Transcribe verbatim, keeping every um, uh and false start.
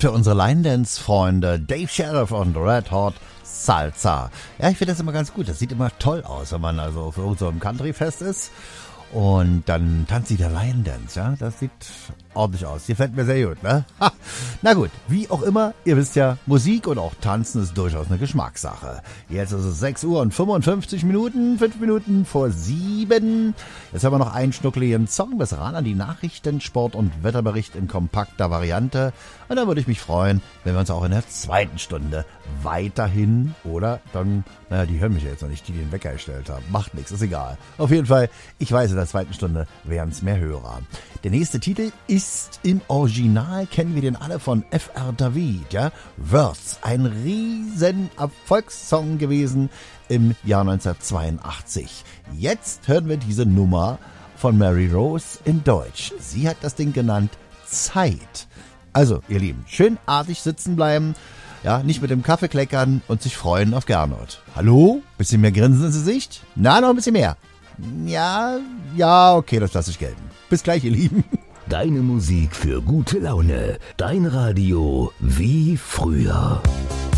für unsere Line-Dance-Freunde Dave Sheriff und Red Hot Salsa. Ja, ich finde das immer ganz gut. Das sieht immer toll aus, wenn man also auf irgendeinem Country-Fest ist. Und dann tanzt sie der Line-Dance, ja. Das sieht ordentlich aus. Gefällt mir sehr gut, ne? Ha. Na gut, wie auch immer, ihr wisst ja, Musik und auch Tanzen ist durchaus eine Geschmackssache. Jetzt ist es sechs Uhr und fünfundfünfzig Minuten, fünf Minuten vor sieben. Jetzt haben wir noch einen schnuckeligen Song bis ran an die Nachrichten, Sport und Wetterbericht in kompakter Variante. Und dann würde ich mich freuen, wenn wir uns auch in der zweiten Stunde weiterhin, oder dann, naja, die hören mich ja jetzt noch nicht, die den Wecker gestellt haben. Macht nichts, ist egal. Auf jeden Fall, ich weiß, in der zweiten Stunde wären es mehr Hörer. Der nächste Titel ist im Original, kennen wir den alle von F R David, ja? Words, ein riesen Erfolgssong gewesen im Jahr neunzehnhundertzweiundachtzig. Jetzt hören wir diese Nummer von Mary Rose in Deutsch. Sie hat das Ding genannt Zeit. Also, ihr Lieben, schön artig sitzen bleiben, ja, nicht mit dem Kaffee kleckern und sich freuen auf Gernot. Hallo? Bisschen mehr Grinsen ins Gesicht? Na, noch ein bisschen mehr. Ja, ja, okay, das lasse ich gelten. Bis gleich, ihr Lieben. Deine Musik für gute Laune. Dein Radio wie früher.